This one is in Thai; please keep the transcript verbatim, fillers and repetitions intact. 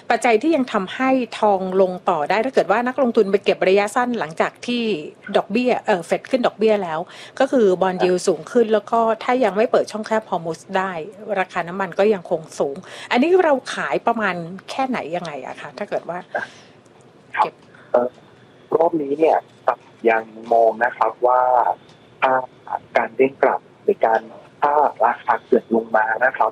ปัจจัยที่ยังทำให้ทองลงต่อได้ถ้าเกิดว่านักลงทุนไปเก็บระยะสั้นหลังจากที่ดอกเบี้ยเออเฟดขึ้นดอกเบี้ยแล้วก็คือบอนด์ยิลด์สูงขึ้นแล้วก็ถ้ายังไม่เปิดช่องแคบฮอร์มุสได้ราคาน้ำมันก็ยังคงสูงอันนี้เราขายประมาณแค่ไหนยังไงอะคะถ้าเกิดว่าเก็บรอบนี้เนี่ยยังมองนะครับว่าถ้าการเด้งกลับหรือการถ้าราคาเกิดลงมานะครับ